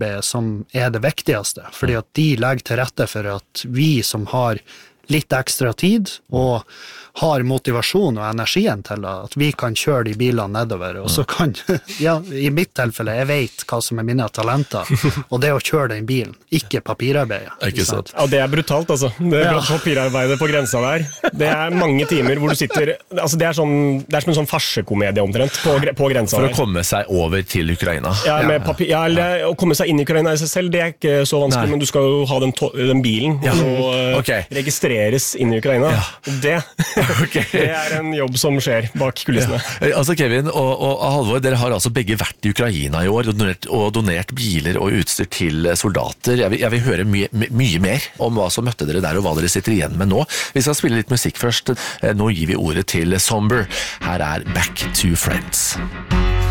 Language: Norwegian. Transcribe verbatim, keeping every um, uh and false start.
papirarbeidet som er det viktigste, fordi at de legger til rette for at vi som har litt ekstra tid og har motivasjon og energien til at vi kan kjøre de bilene nedover, og så kan, ja, i mitt tilfelle, jeg vet hva som er mine talenter, og det er å kjøre den bilen, ikke papirarbeidet. Ikke sant? Ja, det er brutalt, altså. Det er Ja. papirarbeidet på grensa der. Det er mange timer hvor du sitter, altså det er, sånn, det er som en sånn farsekomedie omtrent på, gre- på grensa For der. å komme seg over til Ukraina. Ja, med papir, ja, eller å komme seg inn i Ukraina i seg selv, det er ikke så vanskelig, Nei. men du skal jo ha den, to- den bilen, Ja. og eh, Ok. registreres inn i Ukraina. Ja. Det, Ok. det er en jobb som skjer bak kulissene. Eh, Altså Kevin og, og Halvor, dere har altså begge vært i Ukraina i år og donert, og donert biler og utstyr til soldater. Jeg vil, jeg vil høre mye, my, mye mer om hva som møtte dere der og hva dere sitter igjen med nå. Vi skal spille litt musikk først. Eh, Nå gir vi ordet til Somber. Her er Back to Friends.